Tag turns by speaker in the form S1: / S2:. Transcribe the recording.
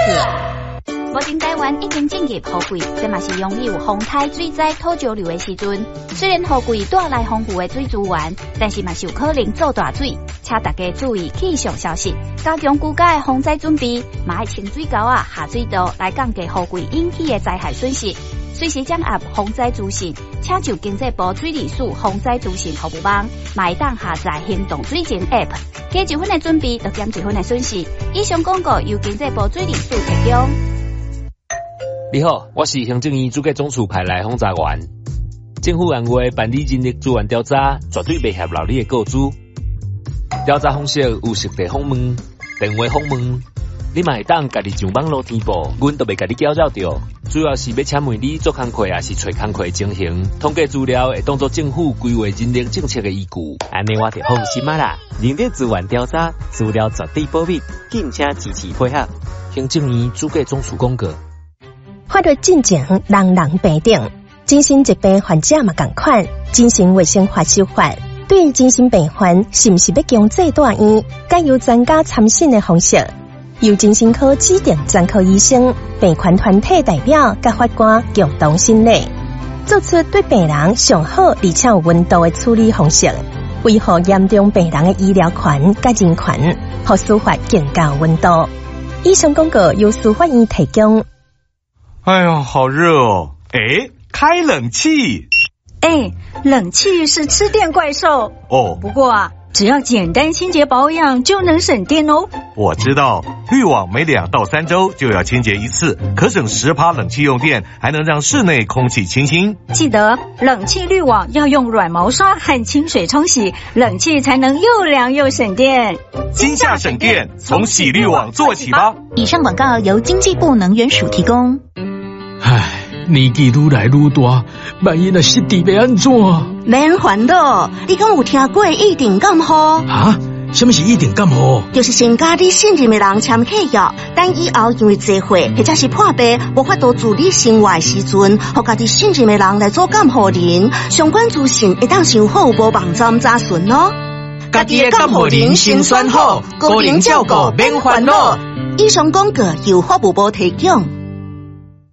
S1: 目前台湾已经进入雨季，这嘛是拥有风台、水灾、土石流的时阵。虽然雨季带来丰富的水资源，但是嘛是有可能造大水，请大家注意气象消息，加强居家的防灾准备，嘛要清水沟啊、下水道来降低雨季引起的灾害损失。随时掌握防灾资讯，请就经济部水利署防灾资讯服务网，嘛会当下载行动水情 App， 加一分的准备，就减一分的损失。以上广告由经济部水利署提供。
S2: 你好，我是行政院主计总署派来访查员。政府按话办理人力资源调查，绝对袂泄露你的个资。调查方式有实地访问、电话访问，你嘛会当家己上网络填报，阮都袂家己搅扰着。主要是要请问你做工课，也是找工课情形，统计资料会当作政府规划人力政策的依据。
S3: 安尼我就放心啦。人力资源调查资料绝对保密，敬请支持配合。
S2: 行政院主计总署公告。
S4: 法律进程人人平等，精神疾病患者嘛同款。精神卫生法修法对精神病患是不是要强制住院，该由专家参审的方式，由精神科指定专科医生、病患团体代表甲法官共同审理，做出对病人上好而且有温度的处理方式，维护严重病人的医疗权甲人权，和司法更加有温度。以上广告由司法院提供。
S5: 哎呀，好热哦！哎，开冷气。
S6: 哎，冷气是吃电怪兽
S5: 哦。
S6: 不过啊，只要简单清洁保养就能省电哦。
S5: 我知道，滤网每2到3周就要清洁一次，可省10%冷气用电，还能让室内空气清新。
S6: 记得冷气滤网要用软毛刷和清水冲洗，冷气才能又凉又省电。
S5: 今夏省电，从洗滤网做起吧。
S7: 以上广告由经济部能源署提供。
S8: 唉，年纪愈来愈大，万一若失智要安怎？
S9: 免烦恼，你敢有听过一定感冒？
S8: 啊？什么是一定感冒？
S9: 就是先甲你信任的人签契约，等以后因为聚会或者是破病无法度自理生活的时阵，互家己信任的人来做监护人，相关资讯会当上好无网站查询哦。
S8: 家己的监护人先选好，个人照顾免烦恼。
S9: 以上广告由法务部提供。